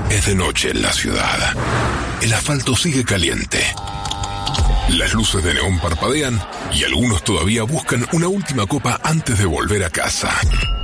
Es de noche en la ciudad. El asfalto sigue caliente. Las luces de neón parpadean y algunos todavía buscan una última copa antes de volver a casa.